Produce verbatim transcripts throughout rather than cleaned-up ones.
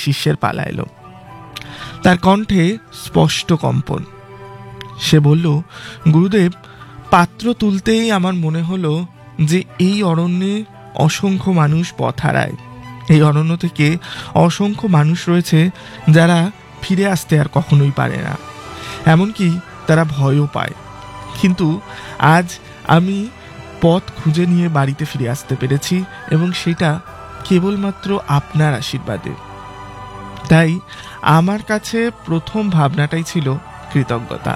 শিষ্যের পালা এলো। তার কণ্ঠে স্পষ্ট কম্পন। সে বলল, গুরুদেব, পাত্র তুলতেই আমার মনে হলো যে এই অরণ্যে অসংখ্য মানুষ পথ হারায়। এই অরণ্য থেকে অসংখ্য মানুষ রয়েছে যারা ফিরে আসতে আর কখনোই পারে না, এমনকি তারা ভয়ও পায়। কিন্তু আজ আমি পথ খুঁজে নিয়ে বাড়িতে ফিরে আসতে পেরেছি, এবং সেটা কেবলমাত্র আপনার আশীর্বাদে। তাই আমার কাছে প্রথম ভাবনাটাই ছিল কৃতজ্ঞতা।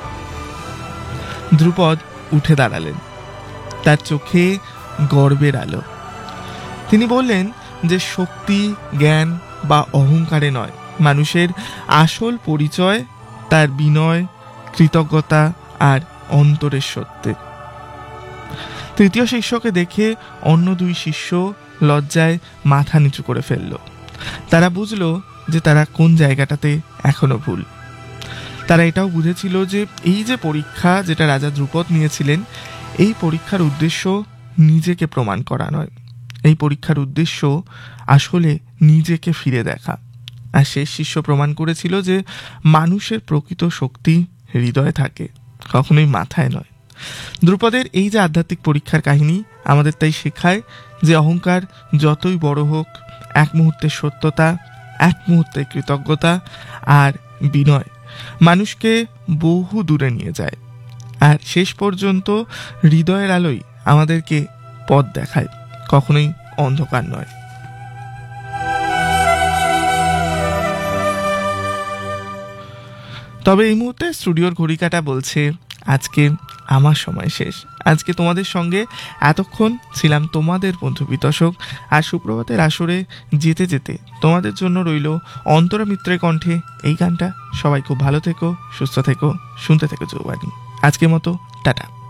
ধ্রুপদ উঠে দাঁড়ালেন, তার চোখে গর্বের আলো। তিনি বললেন যে শক্তি, জ্ঞান বা অহংকারে নয়, মানুষের আসল পরিচয় তার বিনয়, কৃতজ্ঞতা আর অন্তরের সত্যে। তৃতীয় শিষ্যকে দেখে অন্য দুই শিষ্য লজ্জায় মাথা নিচু করে ফেলল। তারা বুঝল যে তারা কোন জায়গাটাতে এখনো ভুল। তারা এটাও বুঝেছিল যে এই যে পরীক্ষা যেটা রাজা ধ্রুপদ নিয়েছিলেন, এই পরীক্ষার উদ্দেশ্য নিজেকে প্রমাণ করা নয়। এই পরীক্ষার উদ্দেশ্য আসলে নিজেকে ফিরে দেখা। আর শেষ শিষ্য প্রমাণ করেছিল যে মানুষের প্রকৃত শক্তি হৃদয়ে থাকে, কখনোই মাথায় নয়। ধ্রুপদের এই যে আধ্যাত্মিক পরীক্ষার কাহিনী আমাদের তাই শেখায় যে অহংকার যতই বড় হোক, এক মুহূর্তের সত্যতা, এক মুহূর্তের কৃতজ্ঞতা আর বিনয় মানুষকে বহু দূরে নিয়ে যায়। আর শেষ পর্যন্ত হৃদয়ের আলোই আমাদেরকে পথ দেখায়, কখনোই অন্ধকার নয়। তবে এই মুহূর্তে স্টুডিওর ঘড়িকাটা বলছে আজকে আমার সময় শেষ। আজকে তোমাদের সঙ্গে এতক্ষণ ছিলাম তোমাদের বন্ধু বিতোষক। আর সুপ্রভাতের আসরে যেতে যেতে তোমাদের জন্য রইল অন্তরা মিত্রের কণ্ঠে এই গানটা। সবাই খুব ভালো থেকো, সুস্থ থেকো, শুনতে থেকো যৌবানী। আজকের মতো টাটা।